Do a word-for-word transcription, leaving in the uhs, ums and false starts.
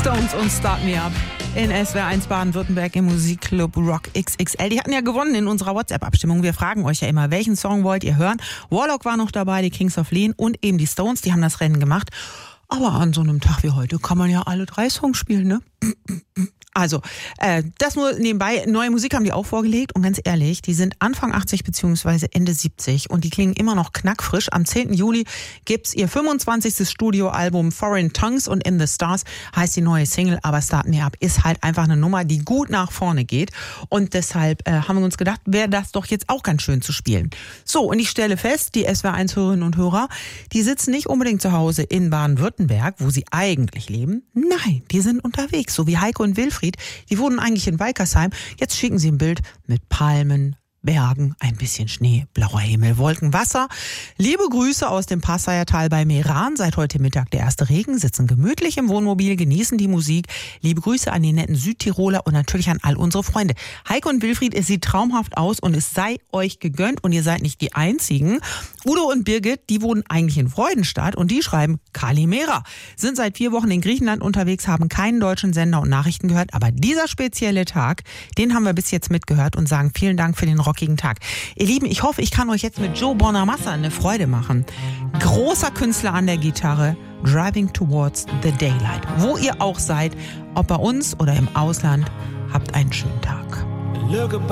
Stones und Start Me Up in S W R eins Baden-Württemberg im Musikclub Rock X X L. Die hatten ja gewonnen in unserer WhatsApp-Abstimmung. Wir fragen euch ja immer, welchen Song wollt ihr hören? Warlock war noch dabei, die Kings of Leon und eben die Stones, die haben das Rennen gemacht. Aber an so einem Tag wie heute kann man ja alle drei Songs spielen, ne? Also, äh, das nur nebenbei. Neue Musik haben die auch vorgelegt und ganz ehrlich, die sind Anfang achtzig bzw. Ende siebzig und die klingen immer noch knackfrisch. Am zehnten Juli gibt's ihr fünfundzwanzigstes Studioalbum Foreign Tongues und In the Stars heißt die neue Single, aber Start Me Up ist halt einfach eine Nummer, die gut nach vorne geht und deshalb äh, haben wir uns gedacht, wäre das doch jetzt auch ganz schön zu spielen. So, und ich stelle fest, die S W R eins Hörerinnen und Hörer, die sitzen nicht unbedingt zu Hause in Baden-Württemberg, wo sie eigentlich leben. Nein, die sind unterwegs, so wie Heiko und Wilfried. Die wohnen eigentlich in Weikersheim. Jetzt schicken sie ein Bild mit Palmen, Bergen, ein bisschen Schnee, blauer Himmel, Wolken, Wasser. Liebe Grüße aus dem Passaiertal bei Meran. Seit heute Mittag der erste Regen, sitzen gemütlich im Wohnmobil, genießen die Musik. Liebe Grüße an die netten Südtiroler und natürlich an all unsere Freunde. Heiko und Wilfried, es sieht traumhaft aus und es sei euch gegönnt und ihr seid nicht die Einzigen. Udo und Birgit, die wohnen eigentlich in Freudenstadt und die schreiben Kalimera. Sind seit vier Wochen in Griechenland unterwegs, haben keinen deutschen Sender und Nachrichten gehört, aber dieser spezielle Tag, den haben wir bis jetzt mitgehört und sagen vielen Dank für den rockigen Tag. Ihr Lieben, ich hoffe, ich kann euch jetzt mit Joe Bonamassa eine Freude machen. Großer Künstler an der Gitarre, Driving Towards the Daylight. Wo ihr auch seid, ob bei uns oder im Ausland, habt einen schönen Tag. Look